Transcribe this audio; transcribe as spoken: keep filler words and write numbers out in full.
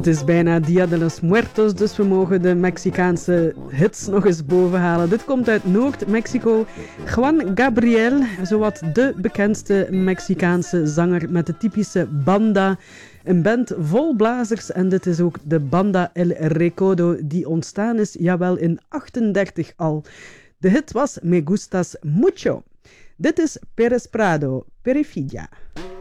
Het is bijna Dia de los Muertos, dus we mogen de Mexicaanse hits nog eens bovenhalen. Dit komt uit Noord-Mexico. Juan Gabriel, zowat de bekendste Mexicaanse zanger met de typische banda. Een band vol blazers en dit is ook de Banda El Recodo die ontstaan is, jawel, in achtendertig al. De hit was Me Gustas Mucho. Dit is Pérez Prado, Perifilla.